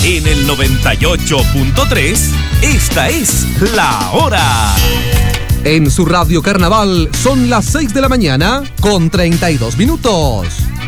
En el 98.3, esta es La Hora. En su radio Carnaval son las 6 de la mañana con 32 minutos.